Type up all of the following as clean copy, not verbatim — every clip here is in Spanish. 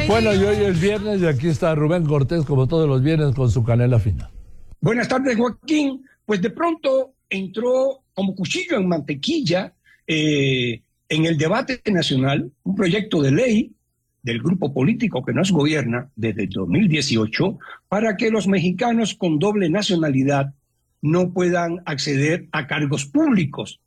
Bueno, y hoy es viernes y aquí está Rubén Cortés, como todos los viernes, con su canela fina. Buenas tardes, Joaquín. Pues de pronto entró como cuchillo en mantequilla en el debate nacional un proyecto de ley del grupo político que nos gobierna desde el 2018 para que los mexicanos con doble nacionalidad no puedan acceder a cargos públicos,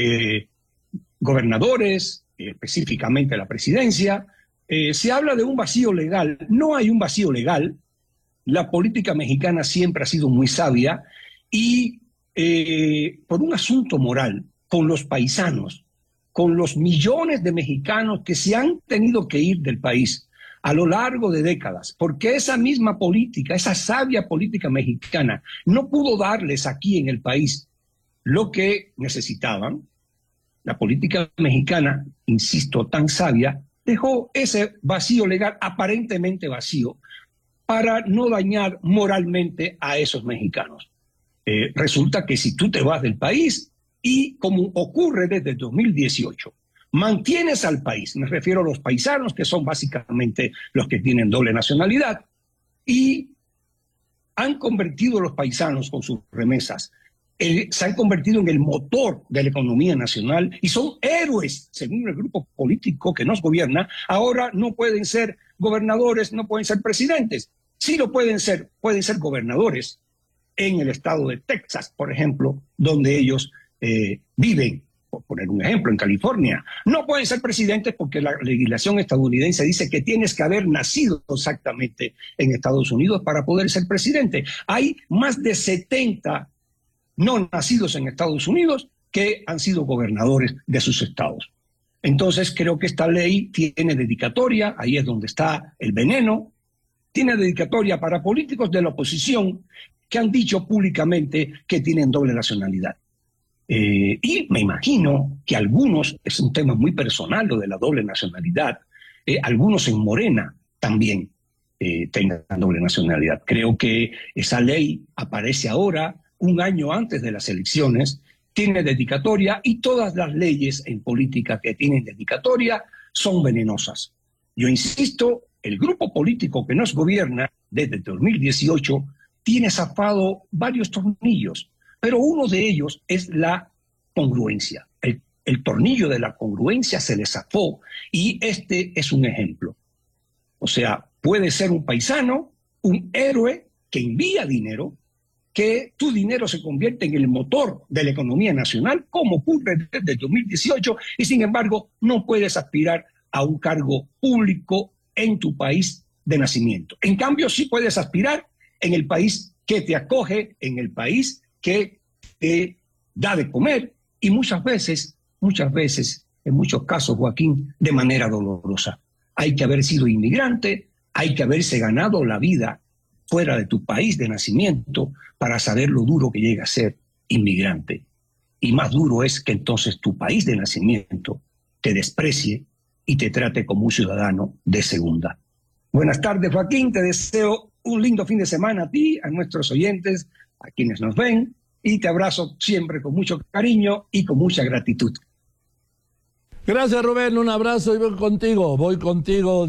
gobernadores, específicamente la presidencia. Se habla de un vacío legal. No hay un vacío legal. La política mexicana siempre ha sido muy sabia y por un asunto moral, con los paisanos, con los millones de mexicanos que se han tenido que ir del país a lo largo de décadas, porque esa misma política, esa sabia política mexicana, no pudo darles aquí en el país lo que necesitaban. La política mexicana, insisto, tan sabia, dejó ese vacío legal, aparentemente vacío, para no dañar moralmente a esos mexicanos. Resulta que si tú te vas del país y, como ocurre desde el 2018, mantienes al país, me refiero a los paisanos, que son básicamente los que tienen doble nacionalidad, y han convertido los paisanos con sus remesas, se han convertido en el motor de la economía nacional y son héroes, según el grupo político que nos gobierna. Ahora no pueden ser gobernadores, no pueden ser presidentes. Sí lo pueden ser gobernadores en el estado de Texas, por ejemplo, donde ellos viven, por poner un ejemplo, en California. No pueden ser presidentes porque la legislación estadounidense dice que tienes que haber nacido exactamente en Estados Unidos para poder ser presidente. Hay más de 70 no nacidos en Estados Unidos que han sido gobernadores de sus estados. Entonces creo que esta ley tiene dedicatoria, ahí es donde está el veneno, tiene dedicatoria para políticos de la oposición que han dicho públicamente que tienen doble nacionalidad. Y me imagino que algunos, es un tema muy personal lo de la doble nacionalidad, algunos en Morena también tengan doble nacionalidad. Creo que esa ley aparece ahora, un año antes de las elecciones, tiene dedicatoria y todas las leyes en política que tienen dedicatoria son venenosas. Yo insisto, el grupo político que nos gobierna desde el 2018 tiene zafado varios tornillos, pero uno de ellos es la congruencia. El tornillo de la congruencia se le zafó y este es un ejemplo. O sea, puede ser un paisano, un héroe que envía dinero, que tu dinero se convierte en el motor de la economía nacional, como ocurre desde el 2018, y sin embargo no puedes aspirar a un cargo público en tu país de nacimiento. En cambio, sí puedes aspirar en el país que te acoge, en el país que te da de comer, y muchas veces, en muchos casos, Joaquín, de manera dolorosa. Hay que haber sido inmigrante, hay que haberse ganado la vida fuera de tu país de nacimiento para saber lo duro que llega a ser inmigrante. Y más duro es que entonces tu país de nacimiento te desprecie y te trate como un ciudadano de segunda. Buenas tardes, Joaquín. Te deseo un lindo fin de semana a ti, a nuestros oyentes, a quienes nos ven, y te abrazo siempre con mucho cariño y con mucha gratitud. Gracias, Rubén. Un abrazo y voy contigo.